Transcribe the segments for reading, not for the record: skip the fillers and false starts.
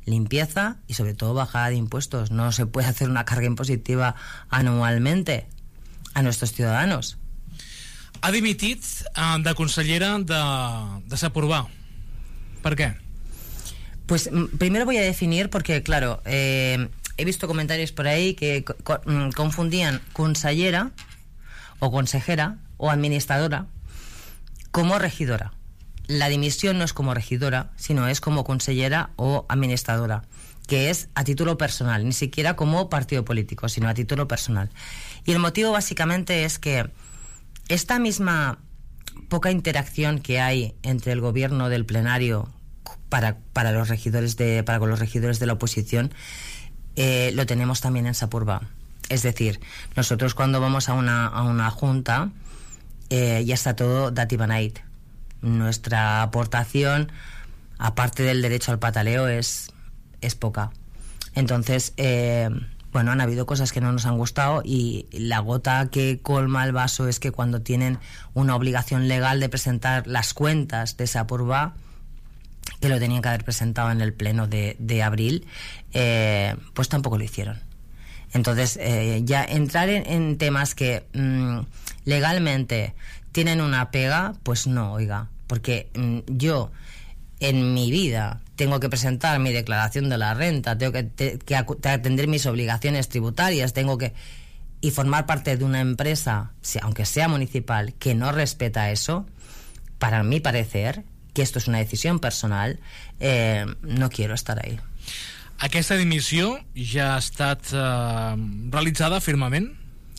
limpieza y sobre todo bajada de impuestos. No se puede hacer una carga impositiva anualmente a nuestros ciudadanos. Ha dimitit de consellera de Saporvà. ¿Por qué? Pues primero voy a definir porque, claro, he visto comentarios por ahí que confundían consellera o consejera o administradora como regidora. La dimisión no es como regidora, sino es como consellera o administradora, que es a título personal, ni siquiera como partido político, sino a título personal. Y el motivo básicamente es que esta misma poca interacción que hay entre el gobierno del plenario para los regidores con los regidores de la oposición, lo tenemos también en Saporvà. Es decir, nosotros cuando vamos a una junta, ya está todo dat i beneït. Nuestra aportación, aparte del derecho al pataleo, es poca. Entonces, han habido cosas que no nos han gustado, y la gota que colma el vaso es que cuando tienen una obligación legal de presentar las cuentas de Saporvà, que lo tenían que haber presentado en el pleno de abril, pues tampoco lo hicieron. Entonces, ya entrar en temas que legalmente tienen una pega, pues no, oiga, porque yo en mi vida tengo que presentar mi declaración de la renta, tengo que atender mis obligaciones tributarias, y formar parte de una empresa, aunque sea municipal, que no respeta eso. Para mi parecer, que esto es una decisión personal, no quiero estar ahí. Aquesta dimissió ja ha estat realitzada firmament?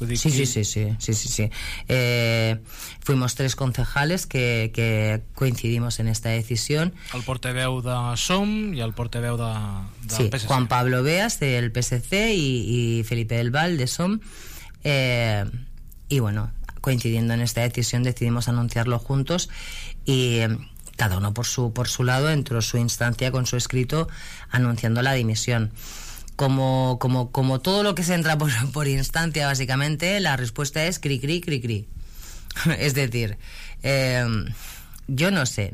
Sí. Fuimos 3 concejales que coincidimos en esta decisión. El portaveu de SOM y el portaveu del PSC. Juan Pablo Beas del PSC y Felipe del Val de SOM. Y bueno, coincidiendo en esta decisión decidimos anunciarlo juntos, y cada uno por su lado entró su instancia con su escrito anunciando la dimisión. Como todo lo que se entra por instancia, básicamente, la respuesta es cri, cri, cri, cri. Es decir, yo no sé,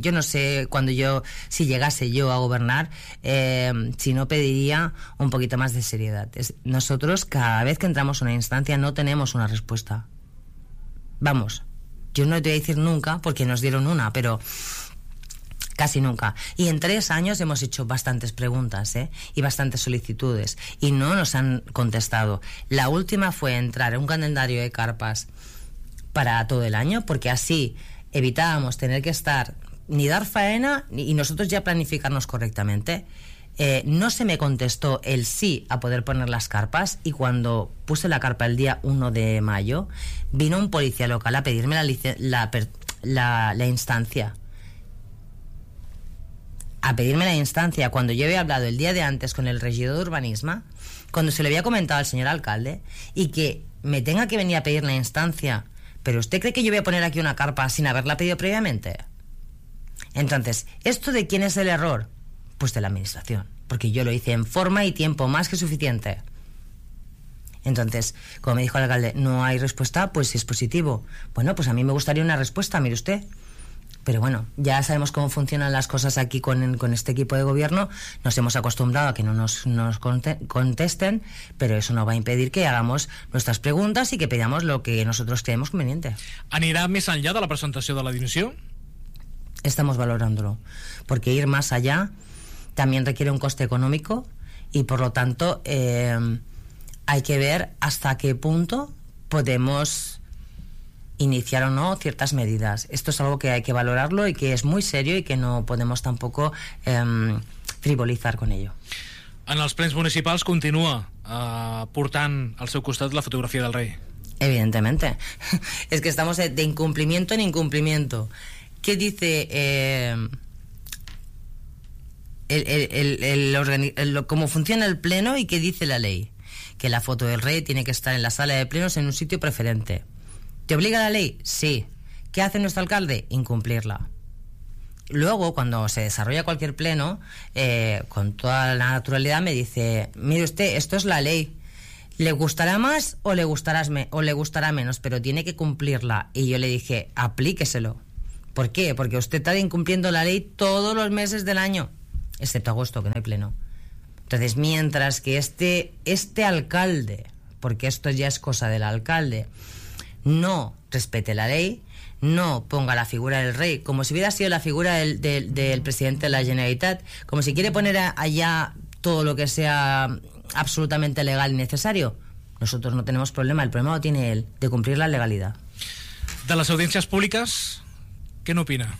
si llegase yo a gobernar, si no pediría un poquito más de seriedad. Nosotros, cada vez que entramos en una instancia, no tenemos una respuesta. Vamos, yo no te voy a decir nunca, porque nos dieron una, pero casi nunca. Y en 3 años hemos hecho bastantes preguntas, y bastantes solicitudes, y no nos han contestado. La última fue entrar en un calendario de carpas para todo el año, porque así evitábamos tener que estar ni dar faena y nosotros ya planificarnos correctamente. No se me contestó el sí a poder poner las carpas, y cuando puse la carpa el día 1 de mayo vino un policía local a pedirme la instancia. A pedirme la instancia cuando yo había hablado el día de antes con el regidor de urbanismo, cuando se le había comentado al señor alcalde, y que me tenga que venir a pedir la instancia. ¿Pero usted cree que yo voy a poner aquí una carpa sin haberla pedido previamente? Entonces, ¿esto de quién es el error? Pues de la administración, porque yo lo hice en forma y tiempo más que suficiente. Entonces, como me dijo el alcalde, no hay respuesta, pues si es positivo. Bueno, pues a mí me gustaría una respuesta, mire usted. Pero bueno, ya sabemos cómo funcionan las cosas aquí con este equipo de gobierno. Nos hemos acostumbrado a que no nos contesten, pero eso no va a impedir que hagamos nuestras preguntas y que pedamos lo que nosotros creemos conveniente. ¿Anirà més enllà de la presentació de la dimissió? Estamos valorándolo, porque ir más allá también requiere un coste económico, y por lo tanto hay que ver hasta qué punto podemos iniciar o no ciertas medidas. Esto es algo que hay que valorarlo y que es muy serio, y que no podemos tampoco frivolizar con ello. En els plens municipals continua portant al seu costat la fotografia del rei. Evidentemente. Es que estamos de incumplimiento en incumplimiento. ¿Qué dice cómo funciona el pleno y qué dice la ley? Que la foto del rey tiene que estar en la sala de plenos en un sitio preferente. ¿Te obliga la ley? Sí. ¿Qué hace nuestro alcalde? Incumplirla. Luego, cuando se desarrolla cualquier pleno, con toda la naturalidad me dice: mire usted, esto es la ley. ¿Le gustará más o le gustará menos? Pero tiene que cumplirla. Y yo le dije: aplíqueselo. ¿Por qué? Porque usted está incumpliendo la ley todos los meses del año, excepto agosto, que no hay pleno. Entonces, mientras que este alcalde, porque esto ya es cosa del alcalde, no respete la ley, no ponga la figura del rey como si hubiera sido la figura del presidente de la Generalitat, como si quiere poner allá todo lo que sea absolutamente legal y necesario, nosotros no tenemos problema. El problema lo tiene él, de cumplir la legalidad. De las audiencias públicas, ¿qué no opina?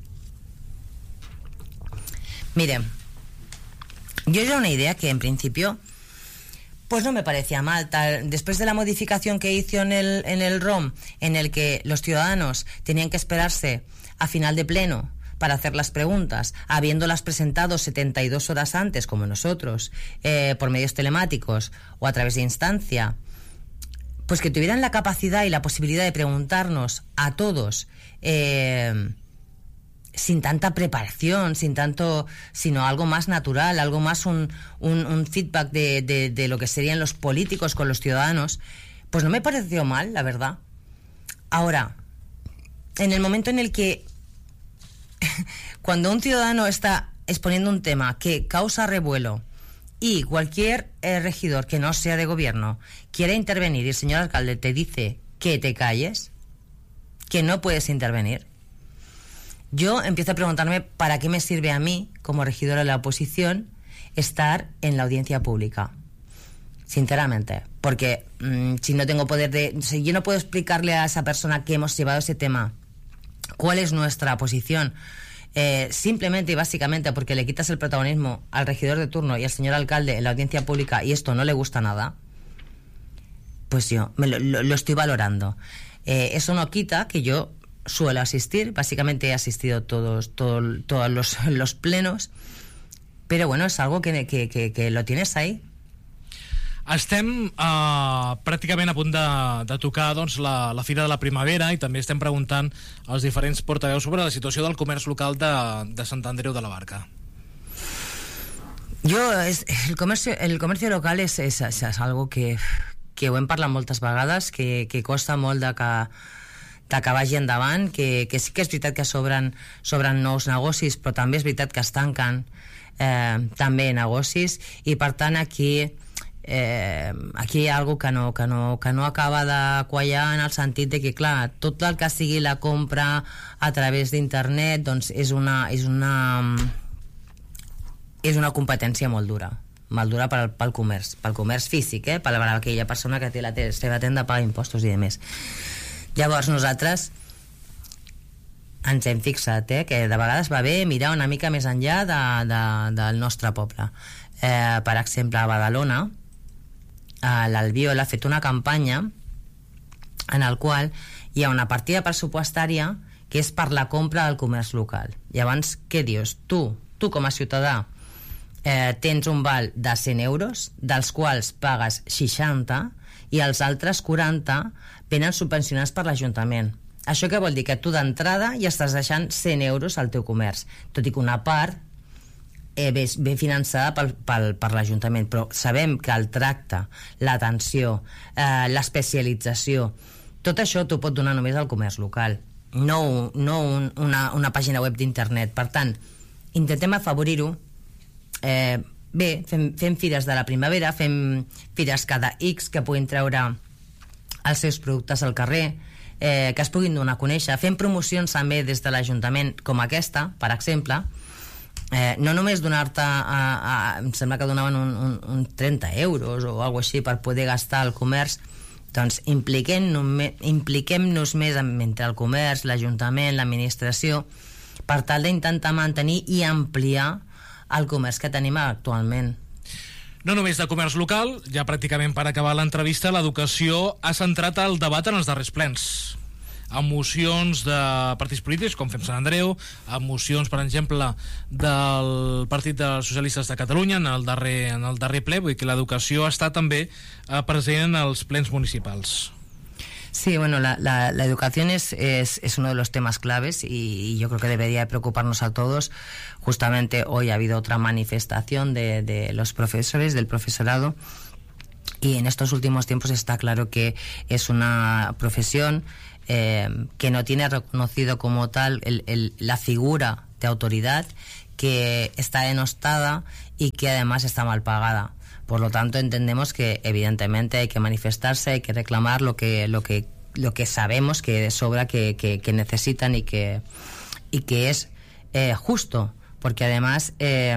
Mire, yo era una idea que en principio pues no me parecía mal. Después de la modificación que hizo en el ROM, en el que los ciudadanos tenían que esperarse a final de pleno para hacer las preguntas, habiéndolas presentado 72 horas antes, como nosotros, por medios telemáticos o a través de instancia, pues que tuvieran la capacidad y la posibilidad de preguntarnos a todos sin tanta preparación, sino algo más natural, algo más un feedback de lo que serían los políticos con los ciudadanos, pues no me pareció mal, la verdad. Ahora, en el momento en el que cuando un ciudadano está exponiendo un tema que causa revuelo y cualquier regidor que no sea de gobierno quiere intervenir y el señor alcalde te dice que te calles, que no puedes intervenir, yo empiezo a preguntarme para qué me sirve a mí, como regidora de la oposición, estar en la audiencia pública. Sinceramente. Porque si no tengo poder si yo no puedo explicarle a esa persona que hemos llevado ese tema, cuál es nuestra posición, simplemente y básicamente porque le quitas el protagonismo al regidor de turno y al señor alcalde en la audiencia pública y esto no le gusta nada, pues yo lo estoy valorando. Eso no quita que yo suelo asistir, básicamente he asistido todos los plenos, pero bueno, es algo que lo tienes ahí. Estem pràcticament a punt de tocar doncs, la Fira de la Primavera i també estem preguntant als diferents portaveus sobre la situació del comerç local de Sant Andreu de la Barca. El comercio local és algo que ho hem parlat moltes vegades, que costa molt de que vagi endavant, que sí que és veritat que s'obren nous negocis, però també és veritat que es tanquen també negocis, i per tant aquí hi ha algo que no acaba de quallar, en el sentit de que, clar, tot el que sigui la compra a través d'internet doncs és una competència molt dura pel comerç físic, per aquella persona que té la seva tenda, paga impostos i demés. Llavors nosaltres ens hem fixat que de vegades va bé mirar una mica més enllà del nostre poble. Per exemple, a Badalona l'Albiol ha fet una campanya en el qual hi ha una partida pressupostària que és per la compra del comerç local. Llavors, què dius? Tu com a ciutadà tens un val de 100 euros, dels quals pagues 60 i els altres 40 venen subvencionats per l'Ajuntament. Això què vol dir? Que tu d'entrada ja estàs deixant 100 euros al teu comerç, tot i que una part ve finançada per l'Ajuntament, però sabem que el tracte, l'atenció, l'especialització, tot això t'ho pot donar només el comerç local, no una pàgina web d'internet. Per tant, intentem afavorir-ho. Bé, fem fires de la primavera, fem fires cada X que puguin treure els seus productes al carrer, que es puguin donar a conèixer, fem promocions també des de l'Ajuntament com aquesta, per exemple, no només donar-te em sembla que donaven un 30 euros o alguna així per poder gastar al comerç. Doncs impliquem-nos més entre el comerç, l'Ajuntament, l'administració, per tal d'intentar mantenir i ampliar el comerç que tenim actualment. No només de comerç local, ja pràcticament per acabar l'entrevista, l'educació ha centrat el debat en els darrers plens, amb mocions de partits polítics com Fem Sant Andreu, amb mocions, per exemple, del Partit dels Socialistes de Catalunya en el darrer ple. Vull dir que l'educació està també present en els plens municipals. Sí, bueno, la educación es uno de los temas claves y yo creo que debería preocuparnos a todos. Justamente hoy ha habido otra manifestación de los profesores, del profesorado, y en estos últimos tiempos está claro que es una profesión que no tiene reconocido como tal la figura de autoridad, que está denostada y que además está mal pagada. Por lo tanto, entendemos que evidentemente hay que manifestarse, hay que reclamar lo que sabemos que de sobra que necesitan y que es justo, porque además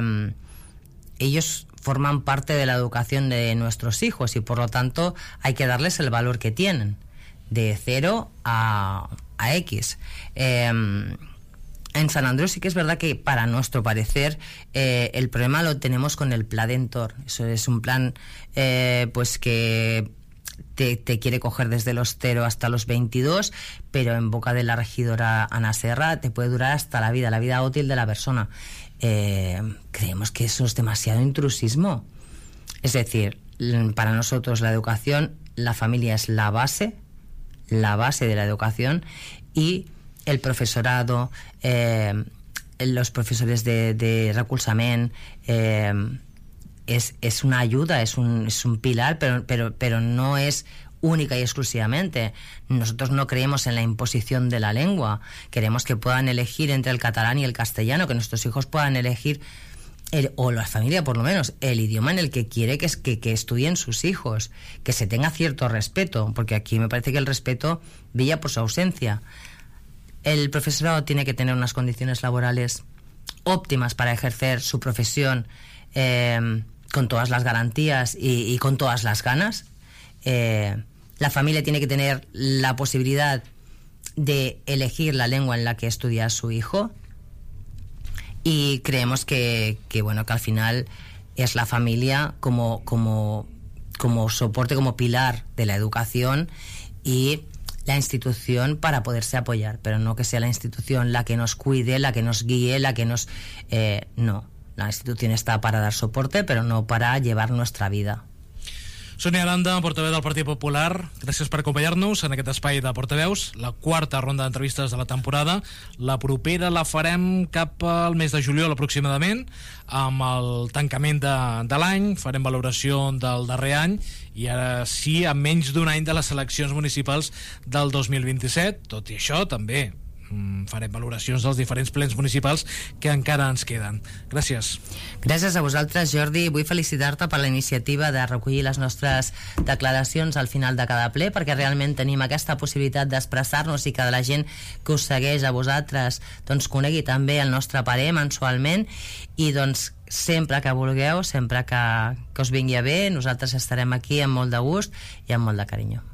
ellos forman parte de la educación de nuestros hijos y por lo tanto hay que darles el valor que tienen, de 0 a X. En Sant Andreu sí que es verdad que para nuestro parecer el problema lo tenemos con el Pla d'Entorn. Eso es un plan pues que te quiere coger desde los 0 hasta los 22, pero en boca de la regidora Ana Serra te puede durar hasta la vida útil de la persona. Creemos que eso es demasiado intrusismo. Es decir, para nosotros la educación, la familia es la base de la educación, y el profesorado, los profesores de recolzament, es una ayuda, es un pilar, pero no es única y exclusivamente. Nosotros no creemos en la imposición de la lengua. Queremos que puedan elegir entre el catalán y el castellano, que nuestros hijos puedan elegir, o la familia por lo menos, el idioma en el que quiere que estudien sus hijos, que se tenga cierto respeto, porque aquí me parece que el respeto brilla por su ausencia. El profesorado tiene que tener unas condiciones laborales óptimas para ejercer su profesión con todas las garantías y con todas las ganas. La familia tiene que tener la posibilidad de elegir la lengua en la que estudia su hijo, y creemos que al final es la familia como soporte, como pilar de la educación, y la institución para poderse apoyar, pero no que sea la institución la que nos cuide, la que nos guíe, la que nos... no, la institución està para dar soporte, pero no para llevar nuestra vida. Sònia Aranda, portaveu del Partit Popular, gràcies per acompanyar-nos en aquest espai de portaveus, la quarta ronda d'entrevistes de la temporada. La propera la farem cap al mes de juliol aproximadament, amb el tancament de l'any, farem valoració del darrer any, i ara sí, a menys d'un any de les eleccions municipals del 2027. Tot i això, també farem valoracions dels diferents plens municipals que encara ens queden. Gràcies. Gràcies a vosaltres, Jordi. Vull felicitar-te per la iniciativa de recollir les nostres declaracions al final de cada ple, perquè realment tenim aquesta possibilitat d'expressar-nos i que la gent que us segueix a vosaltres doncs conegui també el nostre parer mensualment, i doncs sempre que vulgueu, sempre que us vingui a bé, nosaltres estarem aquí amb molt de gust i amb molt de carinyo.